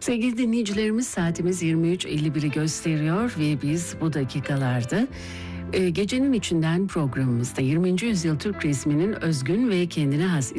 Sevgili dinleyicilerimiz, saatimiz 23.51'i gösteriyor ve biz bu dakikalarda Gecenin içinden programımızda 20. yüzyıl Türk resminin özgün ve kendine has